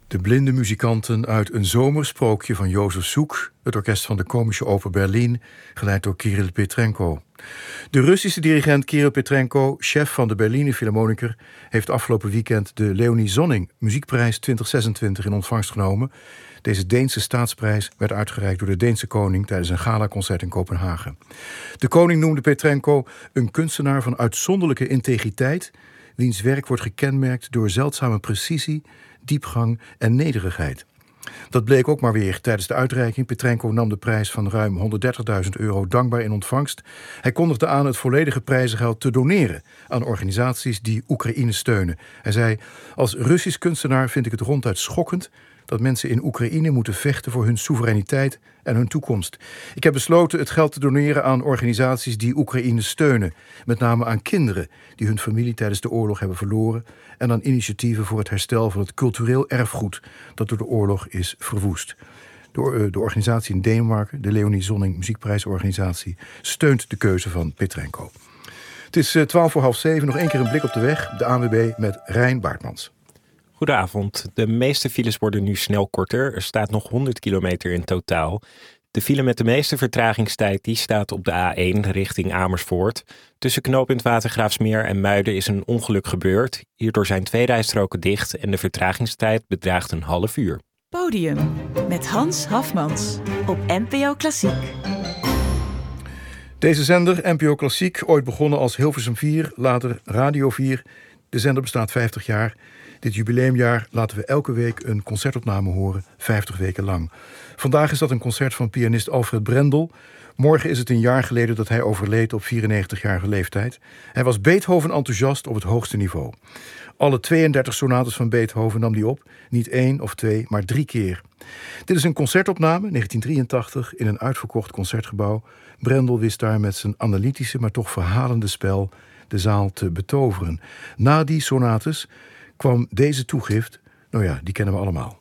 De blinde muzikanten uit Een zomersprookje van Jozef Soek, het orkest van de Komische Oper Berlin, geleid door Kirill Petrenko. De Russische dirigent Kirill Petrenko, chef van de Berliner Philharmoniker, heeft afgelopen weekend de Leonie Zonning Muziekprijs 2026 in ontvangst genomen. Deze Deense staatsprijs werd uitgereikt door de Deense koning tijdens een galaconcert in Kopenhagen. De koning noemde Petrenko een kunstenaar van uitzonderlijke integriteit, wiens werk wordt gekenmerkt door zeldzame precisie, diepgang en nederigheid. Dat bleek ook maar weer tijdens de uitreiking. Petrenko nam de prijs van ruim €130.000 dankbaar in ontvangst. Hij kondigde aan het volledige prijzengeld te doneren aan organisaties die Oekraïne steunen. Hij zei: als Russisch kunstenaar vind ik het ronduit schokkend dat mensen in Oekraïne moeten vechten voor hun soevereiniteit en hun toekomst. Ik heb besloten het geld te doneren aan organisaties die Oekraïne steunen. Met name aan kinderen die hun familie tijdens de oorlog hebben verloren en aan initiatieven voor het herstel van het cultureel erfgoed dat door de oorlog is verwoest. De organisatie in Denemarken, de Leonie Zonning Muziekprijsorganisatie, steunt de keuze van Petrenko. Het is 6:45, nog één keer een blik op de weg. De ANWB met Rijn Baartmans. Goedenavond. De meeste files worden nu snel korter. Er staat nog 100 kilometer in totaal. De file met de meeste vertragingstijd die staat op de A1 richting Amersfoort. Tussen knooppunt Watergraafsmeer en Muiden is een ongeluk gebeurd. Hierdoor zijn 2 rijstroken dicht en de vertragingstijd bedraagt een half uur. Podium met Hans Hafmans op NPO Klassiek. Deze zender, NPO Klassiek, ooit begonnen als Hilversum 4, later Radio 4. De zender bestaat 50 jaar. Dit jubileumjaar laten we elke week een concertopname horen, 50 weken lang. Vandaag is dat een concert van pianist Alfred Brendel. Morgen is het een jaar geleden dat hij overleed op 94-jarige leeftijd. Hij was Beethoven-enthousiast op het hoogste niveau. Alle 32 sonates van Beethoven nam hij op. Niet 1 of 2, maar 3 keer. Dit is een concertopname, 1983, in een uitverkocht concertgebouw. Brendel wist daar met zijn analytische, maar toch verhalende spel de zaal te betoveren. Na die sonates kwam deze toegift, die kennen we allemaal.